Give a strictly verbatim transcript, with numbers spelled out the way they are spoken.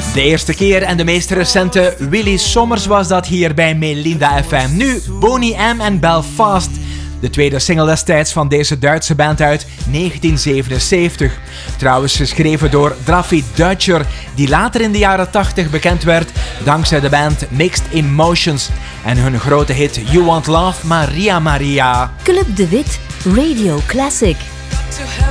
De eerste keer en de meest recente Willy Sommers was dat hier bij Melinda F M. Nu Boney M en Belfast. De tweede single destijds van deze Duitse band uit negentien zevenenzeventig. Trouwens geschreven door Draffy Dutcher, die later in de jaren tachtig bekend werd dankzij de band Mixed Emotions en hun grote hit You Want Love Maria Maria. Club de Wit, Radio Classic.